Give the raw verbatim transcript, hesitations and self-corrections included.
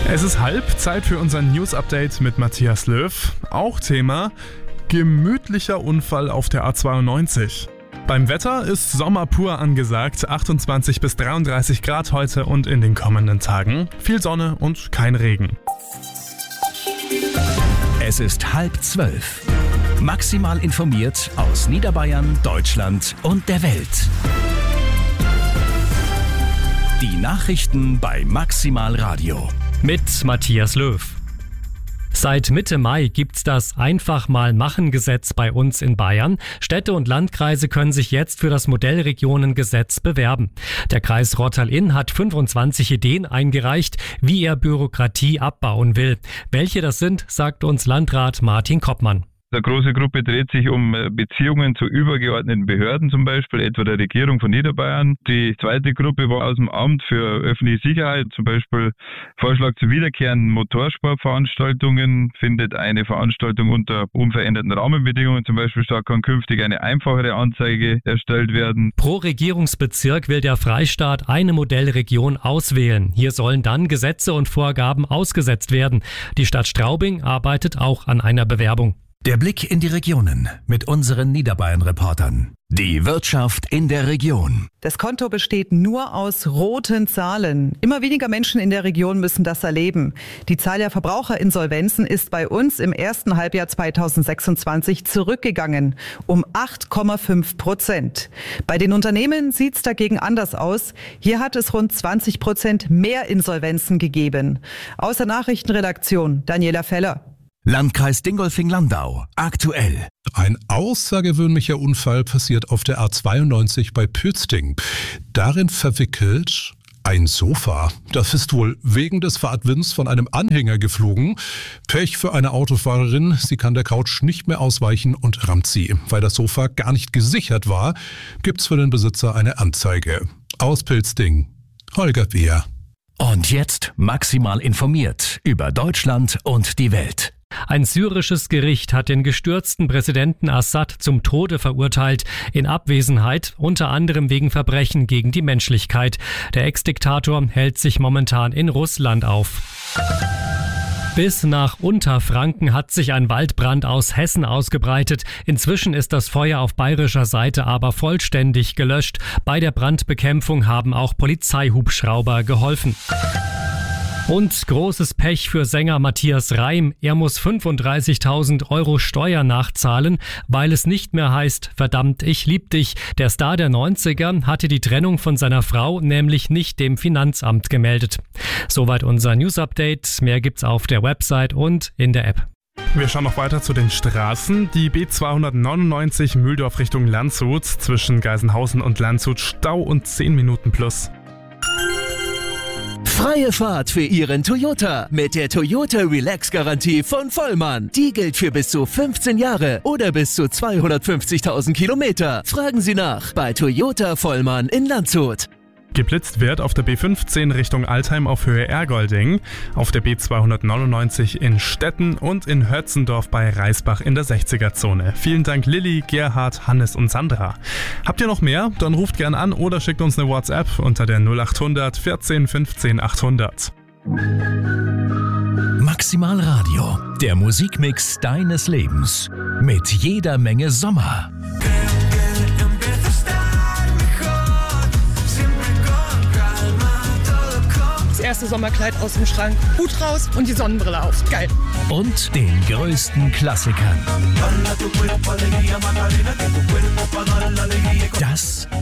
Es ist halb, Zeit für unser News-Update mit Matthias Löw. Auch Thema: gemütlicher Unfall auf der A zweiundneunzig. Beim Wetter ist Sommer pur angesagt, achtundzwanzig bis dreiunddreißig Grad heute und in den kommenden Tagen. Viel Sonne und kein Regen. Es ist halb zwölf. Maximal informiert aus Niederbayern, Deutschland und der Welt. Die Nachrichten bei Maximal Radio. Mit Matthias Löw. Seit Mitte Mai gibt's das Einfach-mal-Machen-Gesetz bei uns in Bayern. Städte und Landkreise können sich jetzt für das Modellregionengesetz bewerben. Der Kreis Rottal-Inn hat fünfundzwanzig Ideen eingereicht, wie er Bürokratie abbauen will. Welche das sind, sagt uns Landrat Martin Koppmann. Eine große Gruppe dreht sich um Beziehungen zu übergeordneten Behörden, zum Beispiel etwa der Regierung von Niederbayern. Die zweite Gruppe war aus dem Amt für öffentliche Sicherheit, zum Beispiel Vorschlag zu wiederkehrenden Motorsportveranstaltungen. Findet eine Veranstaltung unter unveränderten Rahmenbedingungen zum Beispiel statt, kann künftig eine einfachere Anzeige erstellt werden. Pro Regierungsbezirk will der Freistaat eine Modellregion auswählen. Hier sollen dann Gesetze und Vorgaben ausgesetzt werden. Die Stadt Straubing arbeitet auch an einer Bewerbung. Der Blick in die Regionen mit unseren Niederbayern-Reportern. Die Wirtschaft in der Region. Das Konto besteht nur aus roten Zahlen. Immer weniger Menschen in der Region müssen das erleben. Die Zahl der Verbraucherinsolvenzen ist bei uns im ersten Halbjahr zweitausendsechsundzwanzig zurückgegangen, um acht Komma fünf Prozent. Bei den Unternehmen sieht es dagegen anders aus. Hier hat es rund zwanzig Prozent mehr Insolvenzen gegeben. Aus der Nachrichtenredaktion Daniela Feller. Landkreis Dingolfing-Landau. Aktuell. Ein außergewöhnlicher Unfall passiert auf der A zweiundneunzig bei Pützting. Darin verwickelt ein Sofa. Das ist wohl wegen des Fahrtwinds von einem Anhänger geflogen. Pech für eine Autofahrerin. Sie kann der Couch nicht mehr ausweichen und rammt sie. Weil das Sofa gar nicht gesichert war, gibt's für den Besitzer eine Anzeige. Aus Pützting, Holger Beer. Und jetzt maximal informiert über Deutschland und die Welt. Ein syrisches Gericht hat den gestürzten Präsidenten Assad zum Tode verurteilt, in Abwesenheit, unter anderem wegen Verbrechen gegen die Menschlichkeit. Der Ex-Diktator hält sich momentan in Russland auf. Bis nach Unterfranken hat sich ein Waldbrand aus Hessen ausgebreitet. Inzwischen ist das Feuer auf bayerischer Seite aber vollständig gelöscht. Bei der Brandbekämpfung haben auch Polizeihubschrauber geholfen. Und großes Pech für Sänger Matthias Reim. Er muss fünfunddreißigtausend Euro Steuer nachzahlen, weil es nicht mehr heißt, verdammt, ich lieb dich. Der Star der neunziger hatte die Trennung von seiner Frau nämlich nicht dem Finanzamt gemeldet. Soweit unser News-Update. Mehr gibt's auf der Website und in der App. Wir schauen noch weiter zu den Straßen. Die B zweihundertneunundneunzig Mühldorf Richtung Landshut, zwischen Geisenhausen und Landshut Stau und zehn Minuten plus. Freie Fahrt für Ihren Toyota mit der Toyota Relax-Garantie von Vollmann. Die gilt für bis zu fünfzehn Jahre oder bis zu zweihundertfünfzigtausend Kilometer. Fragen Sie nach bei Toyota Vollmann in Landshut. Geblitzt wird auf der B fünfzehn Richtung Altheim auf Höhe Ergolding, auf der B zweihundertneunundneunzig in Stetten und in Hötzendorf bei Reisbach in der sechziger-Zone. Vielen Dank Lilly, Gerhard, Hannes und Sandra. Habt ihr noch mehr? Dann ruft gern an oder schickt uns eine WhatsApp unter der null achthundert vierzehn fünfzehn achthundert. Maximal Radio, der Musikmix deines Lebens. Mit jeder Menge Sommer. Erste Sommerkleid aus dem Schrank, Hut raus und die Sonnenbrille auf. Geil. Und den größten Klassikern. Das